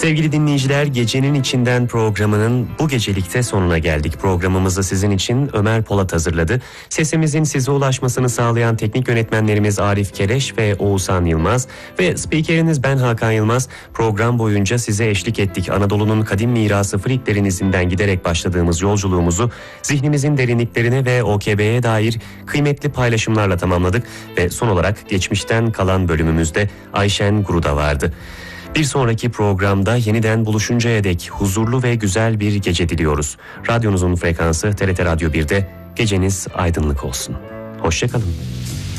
Sevgili dinleyiciler, Gecenin İçinden programının bu gecelikte sonuna geldik. Programımızı sizin için Ömer Polat hazırladı. Sesimizin size ulaşmasını sağlayan teknik yönetmenlerimiz Arif Keleş ve Oğuzhan Yılmaz ve spikeriniz ben Hakan Yılmaz. Program boyunca size eşlik ettik. Anadolu'nun kadim mirası Friklerin izinden giderek başladığımız yolculuğumuzu zihnimizin derinliklerine ve OKB'ye dair kıymetli paylaşımlarla tamamladık. Ve son olarak geçmişten kalan bölümümüzde Ayşen Guru'da vardı. Bir sonraki programda yeniden buluşuncaya dek huzurlu ve güzel bir gece diliyoruz. Radyonuzun frekansı TRT Radyo 1'de. Geceniz aydınlık olsun. Hoşça kalın.